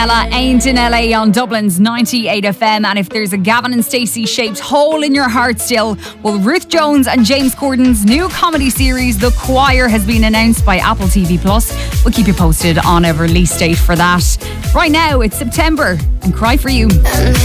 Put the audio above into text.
Ella Ain't in LA on Dublin's 98 FM. And if there's a Gavin and Stacey shaped hole in your heart still, well, Ruth Jones and James Corden's new comedy series, The Choir, has been announced by Apple TV+. We'll keep you posted on a release date for that. Right now, it's September and Cry For You.